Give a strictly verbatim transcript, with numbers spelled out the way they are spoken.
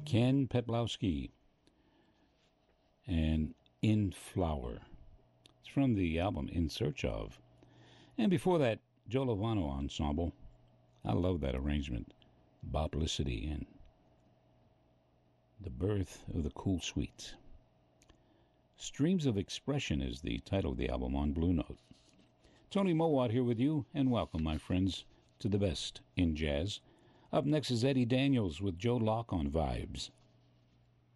Ken Petlowski, and In Flower. It's from the album In Search Of. And before that, Joe Lovano Ensemble. I love that arrangement. Boplicity and The Birth of the Cool Sweets. Streams of Expression is the title of the album on Blue Note. Tony Mowat here with you, and welcome, my friends, to the best in jazz. Up next is Eddie Daniels with Joe Locke on Vibes